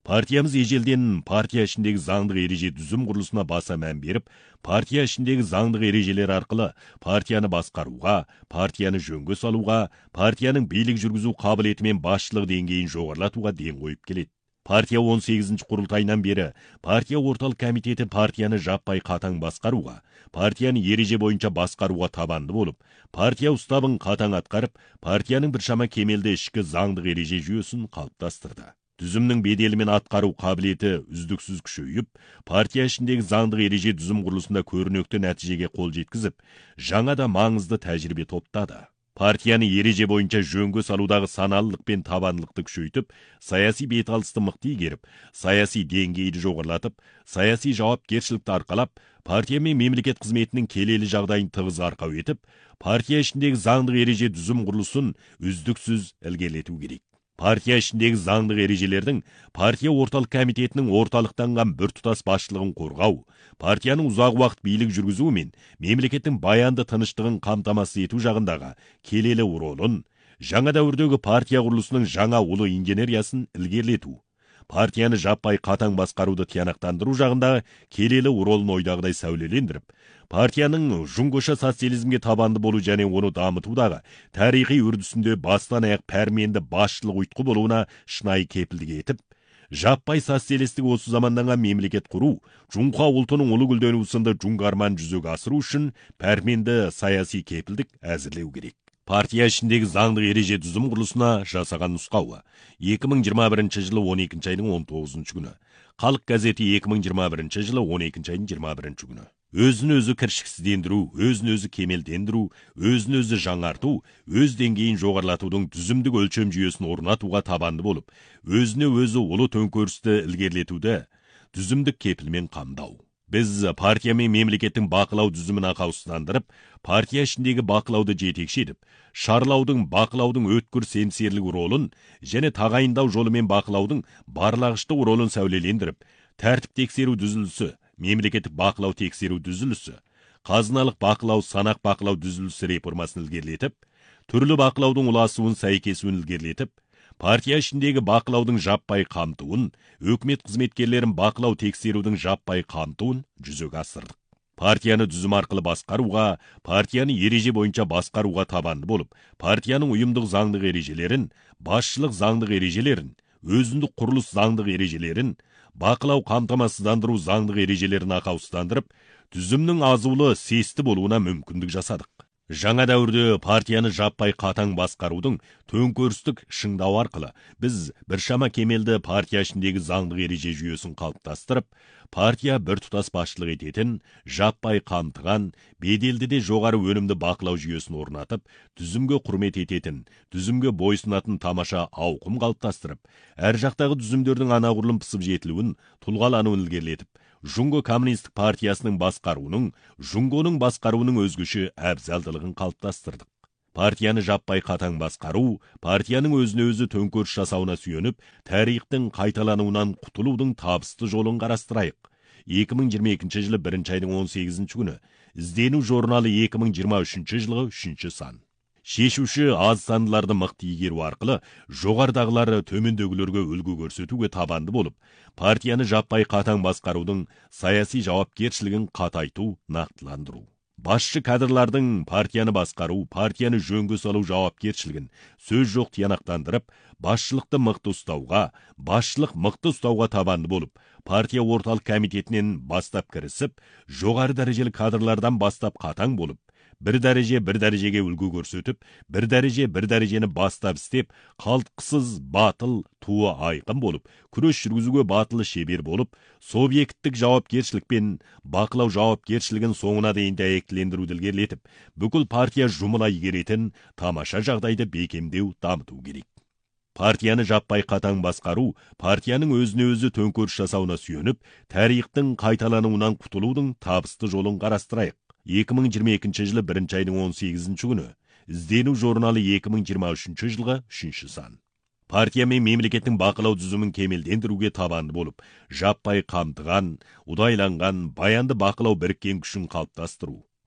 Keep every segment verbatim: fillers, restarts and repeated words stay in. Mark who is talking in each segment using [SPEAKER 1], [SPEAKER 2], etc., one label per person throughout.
[SPEAKER 1] Партиямыз ежелден партия ішіндегі заңдық ереже дүзім құрылысына баса мән беріп, партия ішіндегі заңдық ережелер арқылы партияны басқаруға, партияны жөнге салуға, партияның билік жүргізу қабілеті мен басшылық деңгейін жоғарылатуға ден қойып келеді. Партия он сегізінші құрылтайынан бері партия орталық комитеті партияны жаппай қатаң басқаруға, партияны ереже бойынша басқаруға табанды болып, партия уставын қатаң атқарып, партияның біршама кемелді ішкі заңдық ереже жүйесін қалыптастырды. Дүзімнің беделі мен атқару қабілеті үздіксіз күшейіп, партия ішіндегі заңдық ереже дүзім құрылысында көрнекті нәтижеге қол жеткізіп, жаңа да маңызды тәжірибе топтады. Партияны ереже бойынша жөнге салудағы саналылық пен табандылықты күшейтіп, саяси беталысты мықты игеріп, саяси деңгейді жоғарылатып, саяси жауапкершілікті арқалап, партия мен мемлекет қызметінің келелі жағдайын тығыз арқау етіп, партия ішіндегі заңдық ереже дүзім құрылысын үздіксіз ілгерілету керек. Партия ішіндегі заңдық ережелердің партия орталық комитетінің орталықтанған біртұтас басшылығын қорғау, партияның ұзақ уақыт билік жүргізуі мен мемлекеттің баянды тыныштығын қамтамасыз ету жағындағы келелі ролын, жаңа дәуірдегі партия құрылысының жаңа ұлы инженериясын ілгерілету, партияны жаппай қатаң басқаруды тиянақтандыру жағындағы келелі ролын ойдағыдай сәулелендіріп, партияның жұңғыша социализмге табанды болу және оны дамытудағы тарихи үрдісінде бастан аяқ пәрменді басшылық ұйытқы болуына шынайы кепілдік етіп, жаппай социалистік осы заманданған мемлекет құру, жұңқа ұлтының ұлы гүлденуі сынды жұңғы арман жүзеге асыру үшін пәрменді саяси кепілдік әзірлеу керек. Партия ішіндегі заңдық ереже дүзім құрылысына жасаған нұсқауы екі мың жиырма бірінші жылы он екінші айдың он тоғызыншы күні. Халық газеті екі мың жиырма бірінші жылы он екінші айдың жиырма бірінші күні. Өзін-өзі кіршіксіздендіру, өзін-өзі кемелдендіру, өзін-өзі жаңарту, өз деңгейін жоғарылатудың дүзімдік өлшем жүйесін орнатуға табанды болып, өзіне-өзі ұлы төңкерісті ілгерілетуді дүзімдік кепілмен қамдау. Біз партия мен мемлекеттің бақылау дүзімін ақаусыздандырып, партия ішіндегі бақылауды жетекші етіп, шарлаудың, бақылаудың өткір сенсерлік ролын және тағайындау жолымен бақылаудың барлағыштық ролын сәулелендіріп, тәртіп тексеру дүзілісі, мемлекеттік бақылау тексеру дүзілісі, қазыналық бақылау, санақ бақылау дүзілісі реформасын ілгерілетіп, түрлі бақылаудың ұласуын сәйкесуін ілгерілетіп, партия ішіндегі бақылаудың жаппай қамтуын, өкімет қызметкерлерін бақылау тексерудің жаппай қамтуын жүзеге асырдық. Партияны дүзім арқылы басқаруға, партияны ереже бойынша басқаруға табанды болып, партияның ұйымдық заңдық ережелерін, басшылық заңдық ережелерін, өзіндік құрылыс заңдық ережелерін, бақылау қамтамасыздандыру заңдық ережелерін ақаусыздандырып, дүзімнің азулы сесті болуына мүмкіндік жасадық. Жаңа дәуірде партияны жаппай қатаң басқарудың төңкерістік шыңдау арқылы біз біршама кемелді партия ішіндегі заңдық ереже жүйесін қалыптастырып, партия біртұтас басшылық ететін, жаппай қамтыған, беделді де жоғары өнімді бақылау жүйесін орнатып, дүзімге құрмет ететін, дүзімге бойсынатын тамаша ауқым қалыптастырып, әр жақтағы дүзімдердің анағұрлым пысып жетілуін, тұлғалануын ілгерілетіп, Жұңғы коммунистік партиясының басқаруының, Жұңғының басқаруының өзгеше әбзалдылығын қалыптастырдық. Партияны жаппай қатаң басқару, партияның өзіне-өзі төңкеріс жасауына сүйеніп, тарихтың қайталануынан құтылудың табысты жолын қарастырайық. екі мың жиырма екінші жылы бірінші айдың он сегізінші күні, іздену журналы екі мың жиырма үшінші жылғы үшінші сан. Шешуші аз сандыларды мықты игеру арқылы жоғардағылары төмендегілерге үлгі көрсетуге табанды болып, партияны жаппай қатаң басқарудың саяси жауапкершілігін қатайту, нақтыландыру. Басшы кадрлардың партияны басқару, партияны жөнге салу жауапкершілігін сөз жоқ тиянақтандырып, басшылықты мықты ұстауға, басшылық мықты ұстауға табанды болып, партия орталық комитетінен бастап кірісіп, жоғары дәрежелі кадрлардан бастап қатаң болып, бір дәреже бір дәрежеге үлгі көрсетіп, бір дәреже бір дәрежені бастап істеп, қалтқысыз батыл, туы айқын болып, күрес жүргізуге батылы шебер болып, субъекттік жауапкершілік пен бақылау жауапкершілігін соңына дейін дәйектілендіруді ілгерілетіп, бүкіл партия жұмыла игеретін тамаша жағдайды бекемдеу, дамыту керек. Партияны жаппай қатаң басқару, партияның өзіне-өзі төңкеріс жасауына сүйеніп, тарихтың қайталануынан құтылудың табысты жолын қарастырайық. екі мың жиырма екінші жылы бірінші айдың он сегізінші күні, іздену журналы екі мың жиырма үшінші жылғы үшінші сан. Партия мен мемлекеттің бақылау дүзімін кемелдендіруге табанды болып, жаппай қамтыған, ұдайланған, баянды бақылау біріккен күшін қалыптастыру.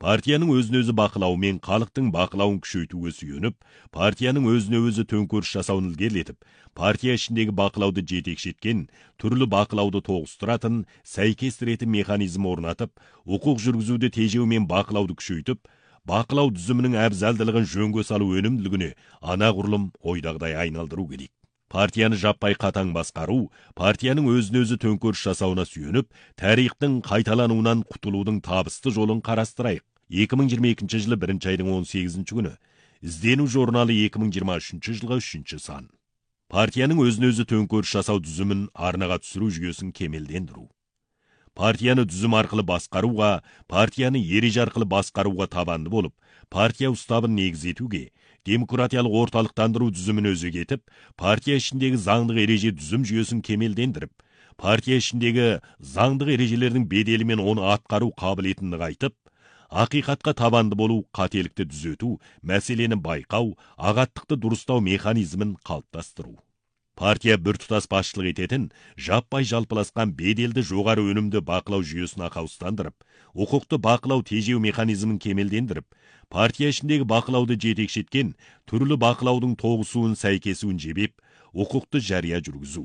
[SPEAKER 1] партияның өзін-өзі бақылауы мен халықтың бақылауын күшейтуге сүйеніп, партияның өзіне-өзі төңкеріс жасауын ілгерілетіп, партия ішіндегі бақылауды жетекші еткен, түрлі бақылауды тоғыстыратын, сәйкестіретін механизм орнатып, құқық жүргізуді тежеу мен бақылауды күшейтіп, бақылау түзімінің әбзалдылығын жөнге салу өнімділігіне анағұрлым ойдағыдай айналдыру керек. Партияны жаппай қатаң басқару, партияның өзін-өзі төңкеріс жасауына сүйеніп, тарихтың қайталануынан құтылудың табысты жолын қарастырайық. екі мың жиырма екінші жылы бірінші айдың он сегізінші күні. Іздену журналы екі мың жиырма үшінші жылғы үшінші сан. Партияның өзін-өзі төңкеріс жасау түзімін арнаға түсіру жүйесін кемелдендіру. Партияны түзім арқылы басқаруға, партияны ереже арқылы басқаруға табанды болып, партия ұстабын негіз етуге, демократиялық орталықтандыру түзімін өзек етіп, партия ішіндегі заңдық ереже түзім жүйесін кемелдендіріп, партия ішіндегі заңдық ережелердің беделі мен оны атқару қабілетін нығайтып, ақиқатқа табанды болу, қателікті түзету, мәселені байқау, ағаттықты дұрыстау механизмін қалыптастыру. Партия біртұтас басшылық ететін, жаппай жалпыласқан беделді жоғары өнімді бақылау жүйесін ақаустандырып, құқықты бақылау тежеу механизмін кемелдендіріп, партия ішіндегі бақылауды жетекші еткен, түрлі бақылаудың тоғысуын сәйкесуін жебеп, құқықты жария жүргізу.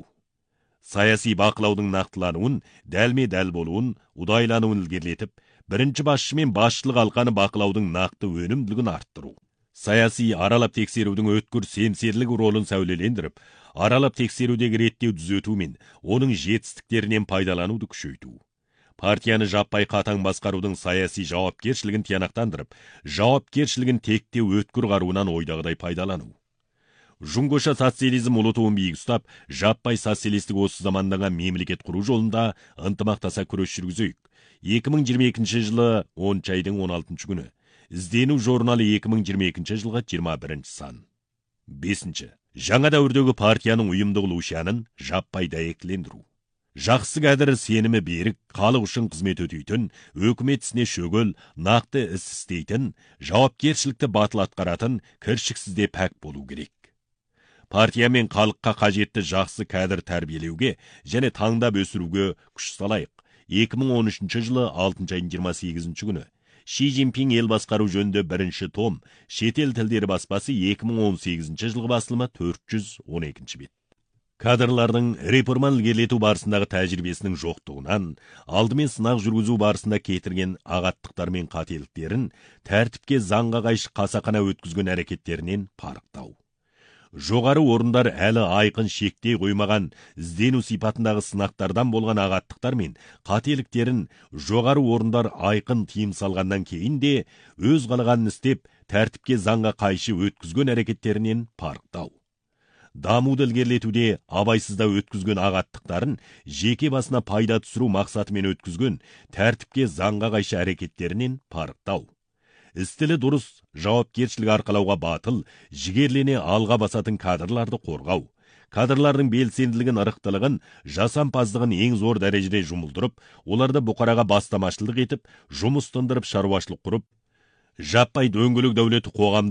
[SPEAKER 1] Саяси бақылаудың нақтылануын, дәлме-дәл болуын, ұдайлануын ілгерілетіп, бірінші басшы мен басшылық алқаны бақылаудың нақты өнімділігін арттыру. Саяси аралап тексерудің өткір семсерлік ролын сәулелендіріп, аралап тексерудегі реттеу түзету мен оның жетістіктерінен пайдалануды күшейту. Партияны жаппай қатаң басқарудың саяси жауапкершілігін тиянақтандырып, жауапкершілігін тектеу өткір қаруынан ойдағыдай пайдалану. Жұңғыша социализм ұлы туын биік ұстап, жаппай социалистік осы замандағы мемлекет құру жолында ынтымақтаса күрес жүргізейік. екі мың жиырма екінші жылы оныншы айдың он алтыншы күні. Іздену журналы екі мың жиырма екінші жылғы жиырма бірінші сан. Бесінші. Жаңа дәуірдегі партияның ұйымдық ұлушанын жаппай дәйектілендіру. Жақсы кәдір сенімі берік, халық үшін қызмет өтейтін, өкімет ісіне шөгіл, нақты іс істейтін, жауапкершілікті батыл атқаратын, кіршіксізде пәк болу керек. Партия мен халыққа қажетті жақсы кәдір тәрбиелеуге және таңдап өсіруге күш салайық. екі мың он үшінші жылы алтыншы айдың жиырма сегізінші күні. Ши Цзиньпин ел басқару жөнінде бірінші том, шетел тілдері баспасы екі мың он сегізінші жылғы басылымы төрт жүз он екінші бет. Кадрлардың реформаны ілгерілету барысындағы тәжірибесінің жоқтығынан, алдымен сынақ жүргізу барысында кетірген ағаттықтар мен қателіктерін, тәртіпке заңға қайшы қасақана өткізген әрекеттерінен парықтау. Жоғары орындар әлі айқын шектей қоймаған іздену сипатындағы сынақтардан болған ағаттықтар мен қателіктерін жоғары орындар айқын тыйым салғаннан кейін де өз қалағанын істеп, тәртіпке заңға қайшы өткізген әрекеттерінен парықтау. Дамуды ілгерілетуде абайсызда өткізген ағаттықтарын жеке басына пайда түсіру мақсатымен өткізген тәртіпке заңға қайшы әрекеттерінен парықтау. Істілі дұрыс жауапкершілік арқалауға батыл, жігерлене алға басатын кадрларды қорғау. Кадрлардың белсенділігін, ырықтылығын, жасампаздығын ең зор дәрежеде жұмылдырып, оларды бұқараға бастамашылық етіп, жұмыс тындырып, шаруашылық құрып, жаппай дөңгелек дәулеті қоғамды